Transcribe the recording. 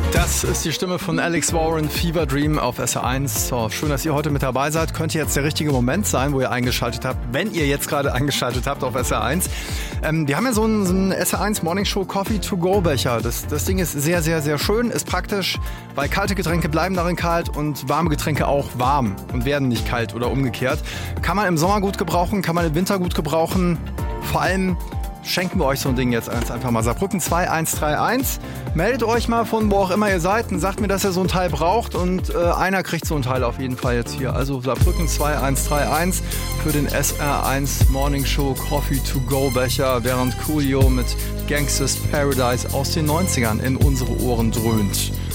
Das ist die Stimme von Alex Warren, Fever Dream auf SR1. So, schön, dass ihr heute mit dabei seid. Könnte jetzt der richtige Moment sein, wo ihr eingeschaltet habt, wenn ihr jetzt gerade eingeschaltet habt auf SR1. Wir haben ja so einen SR1 Morning Show Coffee to go Becher. Das Ding ist sehr, sehr, sehr schön, ist praktisch, weil kalte Getränke bleiben darin kalt und warme Getränke auch warm und werden nicht kalt oder umgekehrt. Kann man im Sommer gut gebrauchen, kann man im Winter gut gebrauchen. Vor allem schenken wir euch so ein Ding jetzt einfach mal. Saarbrücken 2131. Meldet euch mal von wo auch immer ihr seid und sagt mir, dass ihr so ein Teil braucht und einer kriegt so ein Teil auf jeden Fall jetzt hier. Also Saarbrücken 2131 für den SR1 Morning Show Coffee to go Becher, während Coolio mit Gangsters Paradise aus den 90ern in unsere Ohren dröhnt.